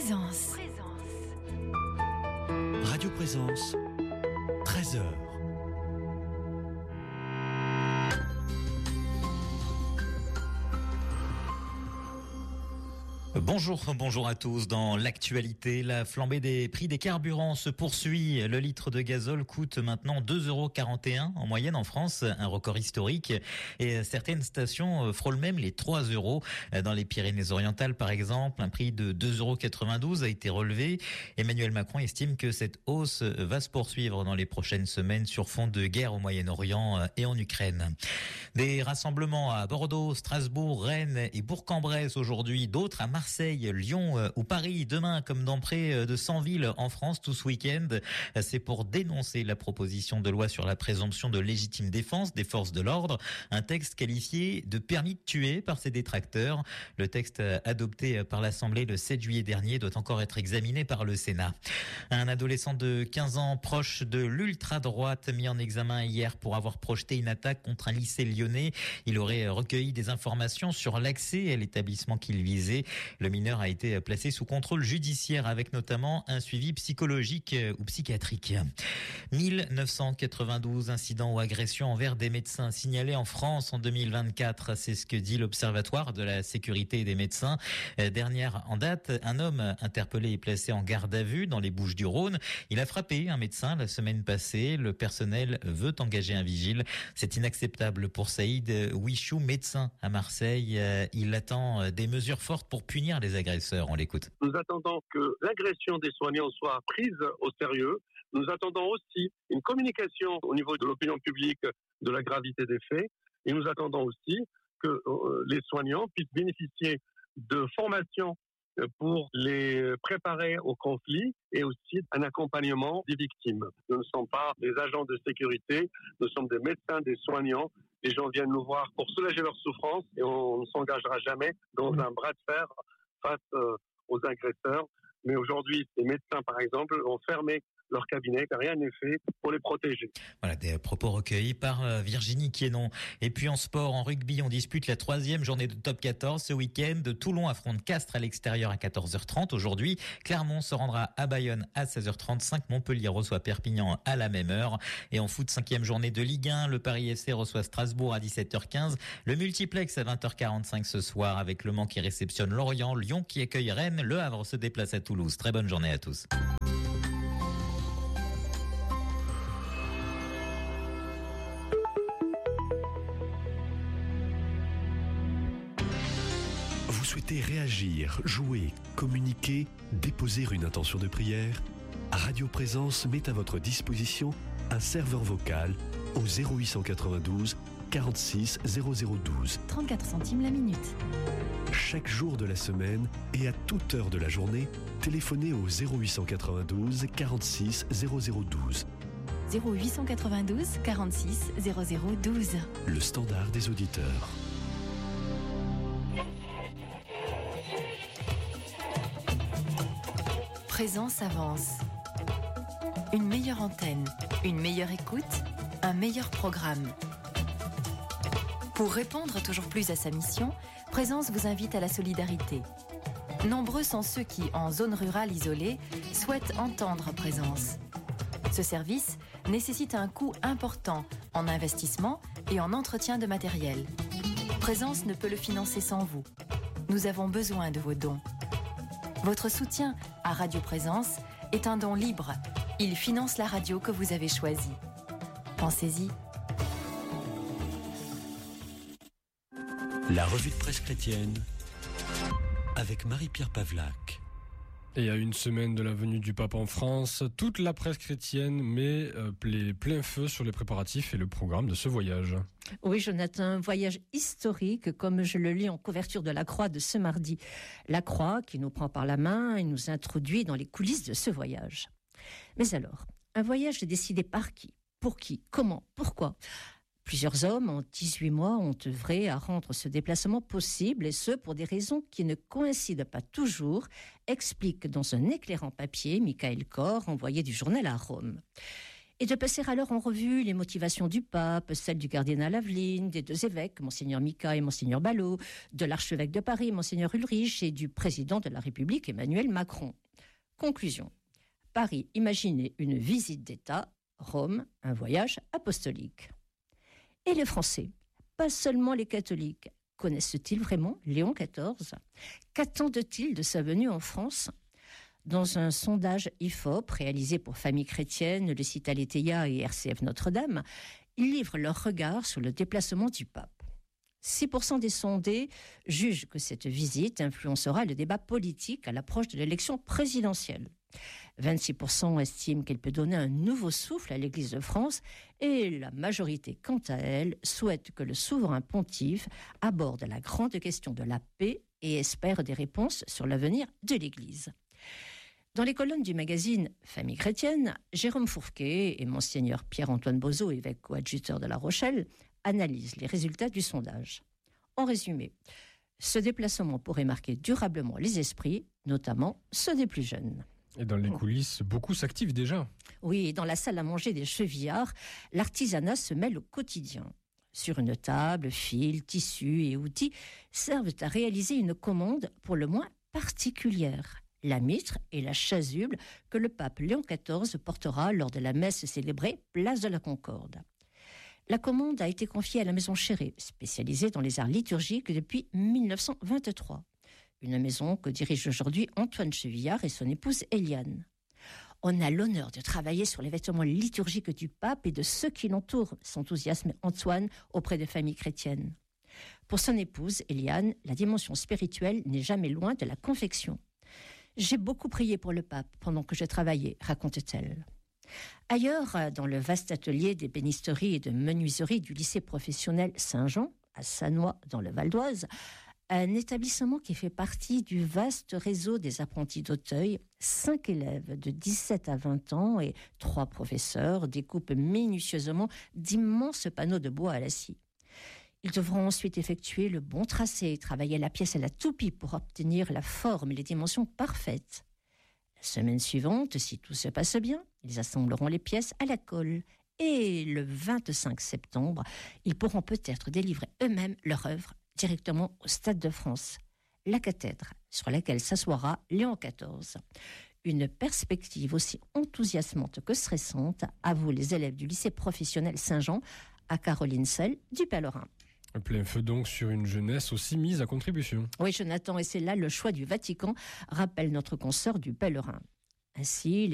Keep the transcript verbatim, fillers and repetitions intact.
Présence. Radio Présence, treize heures. Bonjour, bonjour à tous. Dans l'actualité, la flambée des prix des carburants se poursuit. Le litre de gazole coûte maintenant deux euros quarante et un en moyenne en France, un record historique. Et certaines stations frôlent même les trois euros. Dans les Pyrénées-Orientales, par exemple, un prix de deux euros quatre-vingt-douze a été relevé. Emmanuel Macron estime que cette hausse va se poursuivre dans les prochaines semaines sur fond de guerre au Moyen-Orient et en Ukraine. Des rassemblements à Bordeaux, Strasbourg, Rennes et Bourg-en-Bresse aujourd'hui, d'autres à Marseille, Lyon ou Paris demain, comme dans près de cent villes en France tout ce week-end. C'est pour dénoncer la proposition de loi sur la présomption de légitime défense des forces de l'ordre, un texte qualifié de permis de tuer par ses détracteurs. Le texte adopté par l'Assemblée le sept juillet dernier doit encore être examiné par le Sénat. Un adolescent de quinze ans proche de l'ultra-droite mis en examen hier pour avoir projeté une attaque contre un lycée lyonnais. Il aurait recueilli des informations sur l'accès à l'établissement qu'il visait. Le mineur a été placé sous contrôle judiciaire avec notamment un suivi psychologique ou psychiatrique. mille neuf cent quatre-vingt-douze incidents ou agressions envers des médecins signalés en France en deux mille vingt-quatre. C'est ce que dit l'Observatoire de la sécurité des médecins. Dernière en date, un homme interpellé et placé en garde à vue dans les Bouches-du-Rhône. Il a frappé un médecin la semaine passée. Le personnel veut engager un vigile. C'est inacceptable pour Saïd Wichou, médecin à Marseille. Il attend des mesures fortes pour punir les agresseurs. On l'écoute. Nous attendons que l'agression des soignants soit prise au sérieux. Nous attendons aussi une communication au niveau de l'opinion publique de la gravité des faits. Et nous attendons aussi que euh, les soignants puissent bénéficier de formations pour les préparer au conflit et aussi un accompagnement des victimes. Nous ne sommes pas des agents de sécurité, nous sommes des médecins, des soignants. Les gens viennent nous voir pour soulager leur souffrance et on ne s'engagera jamais dans un bras de fer face euh, aux agresseurs. Mais aujourd'hui, les médecins, par exemple, ont fermé leur cabinet, car rien n'est fait pour les protéger. Voilà, des propos recueillis par Virginie Quienon. Et puis en sport, en rugby, on dispute la troisième journée de top quatorze ce week-end. Toulon affronte Castres à l'extérieur à quatorze heures trente aujourd'hui. Clermont se rendra à Bayonne à seize heures trente-cinq. Montpellier reçoit Perpignan à la même heure. Et en foot, cinquième journée de Ligue un, le Paris F C reçoit Strasbourg à dix-sept heures quinze. Le multiplex à vingt heures quarante-cinq ce soir avec Le Mans qui réceptionne Lorient, Lyon qui accueille Rennes, Le Havre se déplace à Toulouse. Très bonne journée à tous. Vous souhaitez réagir, jouer, communiquer, déposer une intention de prière? Radio Présence met à votre disposition un serveur vocal au zéro huit cent quatre-vingt-douze quarante-six zéro zéro douze. trente-quatre centimes la minute. Chaque jour de la semaine et à toute heure de la journée, téléphonez au zéro huit cent quatre-vingt-douze quarante-six zéro zéro douze. zéro huit cent quatre-vingt-douze quarante-six zéro zéro douze. Le standard des auditeurs. Présence avance. Une meilleure antenne, une meilleure écoute, un meilleur programme. Pour répondre toujours plus à sa mission, Présence vous invite à la solidarité. Nombreux sont ceux qui, en zone rurale isolée, souhaitent entendre Présence. Ce service nécessite un coût important en investissement et en entretien de matériel. Présence ne peut le financer sans vous. Nous avons besoin de vos dons. Votre soutien à Radio Présence est un don libre. Il finance la radio que vous avez choisie. Pensez-y. La revue de presse chrétienne avec Marie-Pierre Pavlac. Et à une semaine de la venue du pape en France, toute la presse chrétienne met euh, les plein feu sur les préparatifs et le programme de ce voyage. Oui, Jonathan, un voyage historique, comme je le lis en couverture de la Croix de ce mardi. La Croix qui nous prend par la main et nous introduit dans les coulisses de ce voyage. Mais alors, un voyage décidé par qui? Pour qui? Comment? Pourquoi? Plusieurs hommes, en dix-huit mois, ont œuvré à rendre ce déplacement possible, et ce, pour des raisons qui ne coïncident pas toujours, explique dans un éclairant papier Michael Kor, envoyé du journal à Rome. et de passer alors en revue les motivations du pape, celles du cardinal Aveline, des deux évêques, Monseigneur Mika et Monseigneur Ballot, de l'archevêque de Paris, Monseigneur Ulrich, et du président de la République, Emmanuel Macron. Conclusion. Paris imaginait une visite d'État, Rome, un voyage apostolique. Et les Français, pas seulement les catholiques, connaissent-ils vraiment Léon quatorze ? Qu'attendent-ils de sa venue en France ? Dans un sondage I F O P réalisé pour Famille Chrétienne, le site Aletheia et R C F Notre-Dame, ils livrent leur regard sur le déplacement du pape. six pour cent des sondés jugent que cette visite influencera le débat politique à l'approche de l'élection présidentielle. vingt-six pour cent estiment qu'elle peut donner un nouveau souffle à l'Église de France et la majorité, quant à elle, souhaite que le souverain pontife aborde la grande question de la paix et espère des réponses sur l'avenir de l'Église. Dans les colonnes du magazine Famille Chrétienne, Jérôme Fourquet et Monseigneur Pierre-Antoine Bozo, évêque coadjuteur de La Rochelle, analysent les résultats du sondage. En résumé, ce déplacement pourrait marquer durablement les esprits, notamment ceux des plus jeunes. Et dans les coulisses, beaucoup s'activent déjà. Oui, dans la salle à manger des Chevillards, l'artisanat se mêle au quotidien. Sur une table, fils, tissus et outils servent à réaliser une commande pour le moins particulière. La mitre et la chasuble que le pape Léon quatorze portera lors de la messe célébrée place de la Concorde. La commande a été confiée à la Maison Chéré, spécialisée dans les arts liturgiques depuis mille neuf cent vingt-trois. Une maison que dirige aujourd'hui Antoine Chevillard et son épouse Eliane. On a l'honneur de travailler sur les vêtements liturgiques du pape et de ceux qui l'entourent, s'enthousiasme Antoine auprès de familles chrétiennes. Pour son épouse Eliane, la dimension spirituelle n'est jamais loin de la confection. J'ai beaucoup prié pour le pape pendant que je travaillais, raconte-t-elle. Ailleurs, dans le vaste atelier d'ébénisterie et de menuiserie du lycée professionnel Saint-Jean, à Sannois, dans le Val d'Oise, un établissement qui fait partie du vaste réseau des apprentis d'Auteuil, cinq élèves de dix-sept à vingt ans et trois professeurs découpent minutieusement d'immenses panneaux de bois à la scie. Ils devront ensuite effectuer le bon tracé, travailler la pièce à la toupie pour obtenir la forme et les dimensions parfaites. La semaine suivante, si tout se passe bien, ils assembleront les pièces à la colle. Et le vingt-cinq septembre, ils pourront peut-être délivrer eux-mêmes leur œuvre directement au Stade de France, la cathèdre sur laquelle s'assoira Léon quatorze. Une perspective aussi enthousiasmante que stressante, avouent les élèves du lycée professionnel Saint-Jean à Caroline Selle du Pèlerin. Un plein feu donc sur une jeunesse aussi mise à contribution. Oui, Jonathan, et c'est là le choix du Vatican, rappelle notre consoeur du Pèlerin. Ainsi, les